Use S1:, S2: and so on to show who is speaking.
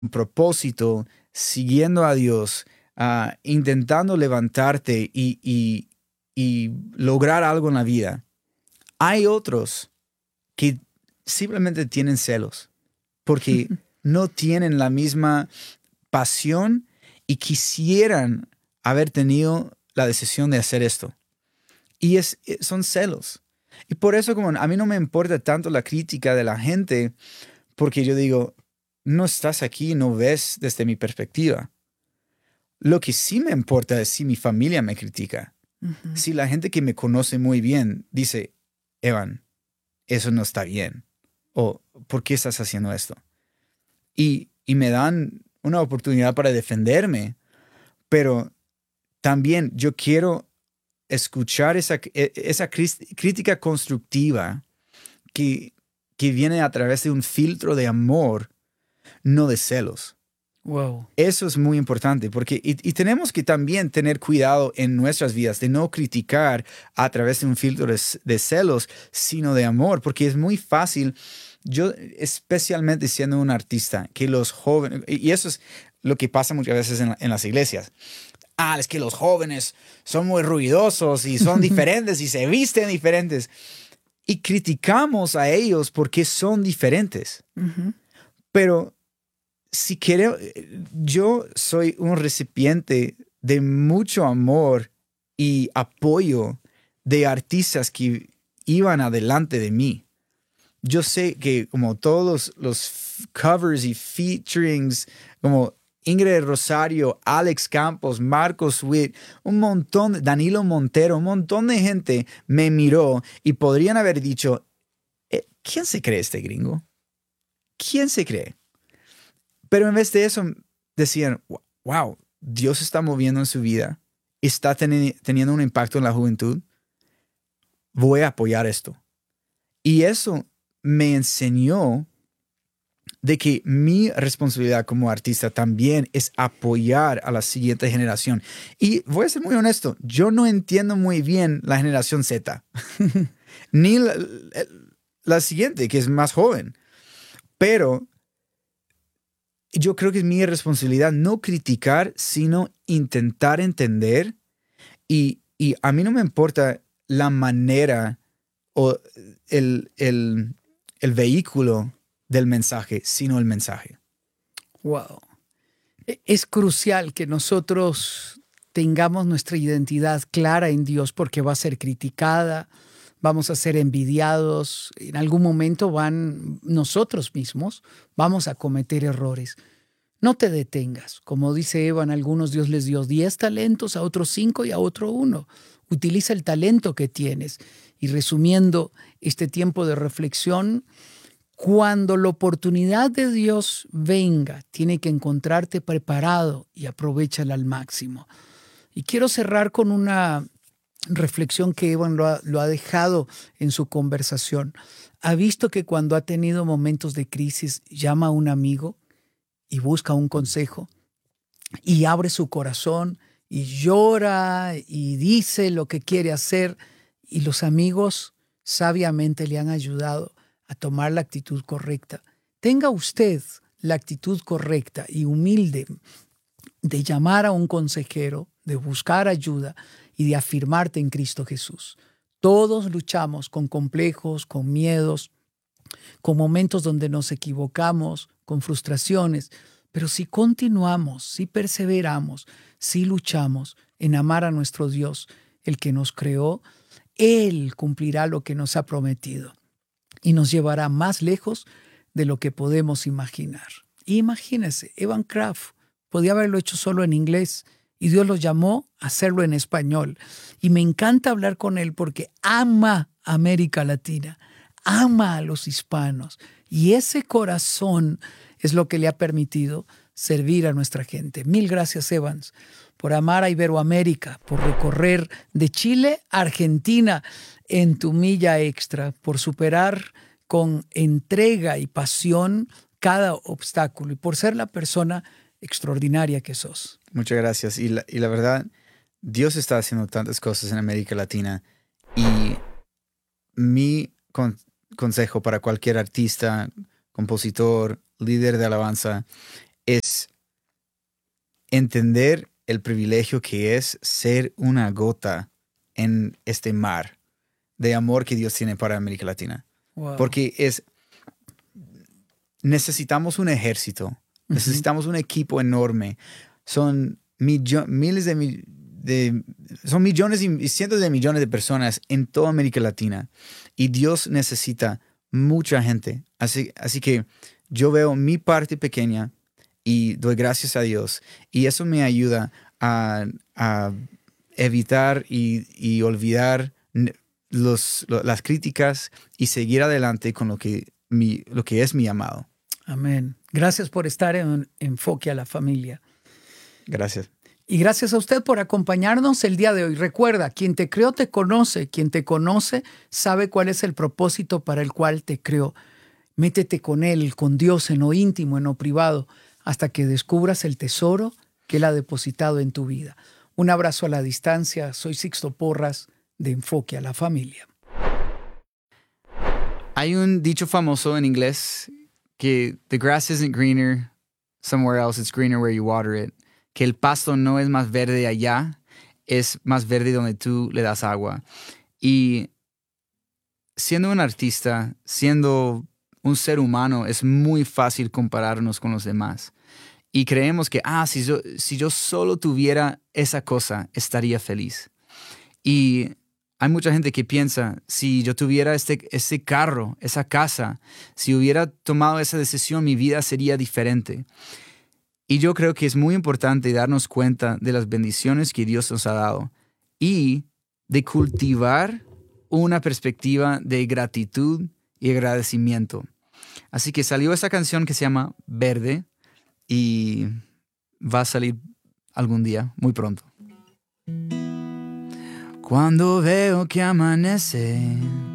S1: un propósito, siguiendo a Dios, intentando levantarte y lograr algo en la vida. Hay otros que simplemente tienen celos porque no tienen la misma pasión y quisieran haber tenido la decisión de hacer esto. Y son celos. Y por eso como a mí no me importa tanto la crítica de la gente, porque yo digo, no estás aquí, no ves desde mi perspectiva. Lo que sí me importa es si mi familia me critica.
S2: Ujú.
S1: Si la gente que me conoce muy bien dice, Evan, eso no está bien. O, ¿por qué estás haciendo esto? Y me dan una oportunidad para defenderme, pero también yo quiero escuchar esa crítica constructiva que viene a través de un filtro de amor, no de celos.
S2: Wow.
S1: Eso es muy importante porque y tenemos que también tener cuidado en nuestras vidas de no criticar a través de un filtro de celos, sino de amor, porque es muy fácil, yo especialmente siendo un artista, que los jóvenes, y eso es lo que pasa muchas veces en las iglesias. Es que los jóvenes son muy ruidosos y son diferentes y se visten diferentes. Y criticamos a ellos porque son diferentes.
S2: Ujú.
S1: Pero si quiero, yo soy un recipiente de mucho amor y apoyo de artistas que iban adelante de mí. Yo sé que como todos los covers y featurings, como Ingrid Rosario, Alex Campos, Marcos Witt, un montón, Danilo Montero, un montón de gente me miró y podrían haber dicho, ¿quién se cree este gringo? ¿Quién se cree? Pero en vez de eso, decían, wow, Dios está moviendo en su vida, está teniendo un impacto en la juventud, voy a apoyar esto. Y eso me enseñó de que mi responsabilidad como artista también es apoyar a la siguiente generación. Y voy a ser muy honesto, yo no entiendo muy bien la generación Z, ni la siguiente, que es más joven, pero yo creo que es mi responsabilidad no criticar, sino intentar entender. Y a mí no me importa la manera o el vehículo del mensaje, sino el mensaje.
S2: Wow. Es crucial que nosotros tengamos nuestra identidad clara en Dios porque va a ser criticada, vamos a ser envidiados, en algún momento nosotros mismos vamos a cometer errores. No te detengas. Como dice Evan, a algunos Dios les dio 10 talentos, a otros 5 y a otro 1. Utiliza el talento que tienes. Y resumiendo este tiempo de reflexión, cuando la oportunidad de Dios venga, tiene que encontrarte preparado y aprovéchala al máximo. Y quiero cerrar con una reflexión que Evan lo ha dejado en su conversación. ¿Ha visto que cuando ha tenido momentos de crisis llama a un amigo y busca un consejo y abre su corazón y llora y dice lo que quiere hacer y los amigos sabiamente le han ayudado a tomar la actitud correcta? Tenga usted la actitud correcta y humilde de llamar a un consejero, de buscar ayuda y de afirmarte en Cristo Jesús. Todos luchamos con complejos, con miedos, con momentos donde nos equivocamos, con frustraciones, pero si continuamos, si perseveramos, si luchamos en amar a nuestro Dios, el que nos creó, Él cumplirá lo que nos ha prometido y nos llevará más lejos de lo que podemos imaginar. Imagínese, Evan Craft podía haberlo hecho solo en inglés y Dios lo llamó a hacerlo en español. Y me encanta hablar con él porque ama a América Latina, ama a los hispanos y ese corazón es lo que le ha permitido servir a nuestra gente. Mil gracias, Evans, por amar a Iberoamérica, por recorrer de Chile a Argentina en tu milla extra, por superar con entrega y pasión cada obstáculo y por ser la persona extraordinaria que sos.
S1: Muchas gracias. Y la verdad, Dios está haciendo tantas cosas en América Latina y mi consejo para cualquier artista, compositor, líder de alabanza, es entender el privilegio que es ser una gota en este mar de amor que Dios tiene para América Latina.
S2: Wow.
S1: Porque necesitamos un ejército, necesitamos un equipo enorme. Son son millones y cientos de millones de personas en toda América Latina. Y Dios necesita mucha gente. Así que yo veo mi parte pequeña y doy gracias a Dios. Y eso me ayuda a evitar y olvidar las críticas y seguir adelante con lo que es mi llamado.
S2: Amén. Gracias por estar en Enfoque a la Familia.
S1: Gracias.
S2: Y gracias a usted por acompañarnos el día de hoy. Recuerda, quien te creó te conoce. Quien te conoce sabe cuál es el propósito para el cual te creó. Métete con Él, con Dios, en lo íntimo, en lo privado, hasta que descubras el tesoro que Él ha depositado en tu vida. Un abrazo a la distancia. Soy Sixto Porras de Enfoque a la Familia.
S1: Hay un dicho famoso en inglés que the grass isn't greener somewhere else, it's greener where you water it. Que el pasto no es más verde allá, es más verde donde tú le das agua. Y siendo un artista, siendo un ser humano, es muy fácil compararnos con los demás. Y creemos que, si yo solo tuviera esa cosa, estaría feliz. Y hay mucha gente que piensa, si yo tuviera ese carro, esa casa, si hubiera tomado esa decisión, mi vida sería diferente. Y yo creo que es muy importante darnos cuenta de las bendiciones que Dios nos ha dado y de cultivar una perspectiva de gratitud y agradecimiento. Así que salió esta canción que se llama Verde y va a salir algún día, muy pronto. Cuando veo que amanece